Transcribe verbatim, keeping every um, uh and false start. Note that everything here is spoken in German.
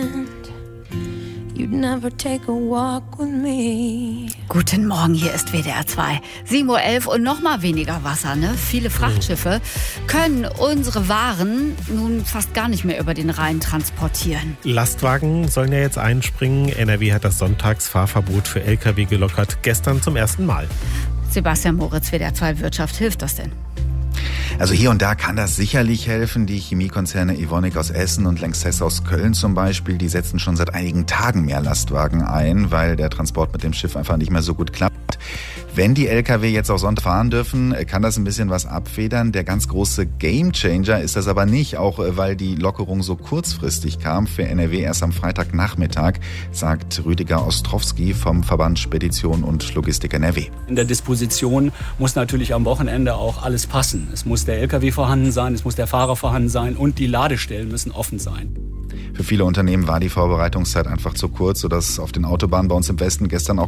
You'd never take a walk with me. Guten Morgen, hier ist W D R zwei. sieben Uhr elf und noch mal weniger Wasser, ne? Viele Frachtschiffe können unsere Waren nun fast gar nicht mehr über den Rhein transportieren. Lastwagen sollen ja jetzt einspringen. N R W hat das Sonntagsfahrverbot für L K W gelockert, gestern zum ersten Mal. Sebastian Moritz, W D R zwei Wirtschaft, hilft das denn? Also hier und da kann das sicherlich helfen. Die Chemiekonzerne Evonik aus Essen und Lanxess aus Köln zum Beispiel, die setzen schon seit einigen Tagen mehr Lastwagen ein, weil der Transport mit dem Schiff einfach nicht mehr so gut klappt. Wenn die L K W jetzt auch Sonntag fahren dürfen, kann das ein bisschen was abfedern. Der ganz große Gamechanger ist das aber nicht, auch weil die Lockerung so kurzfristig kam. Für N R W erst am Freitagnachmittag, sagt Rüdiger Ostrowski vom Verband Spedition und Logistik N R W. In der Disposition muss natürlich am Wochenende auch alles passen. Es muss der L K W vorhanden sein, es muss der Fahrer vorhanden sein und die Ladestellen müssen offen sein. Für viele Unternehmen war die Vorbereitungszeit einfach zu kurz, sodass auf den Autobahnen bei uns im Westen gestern auch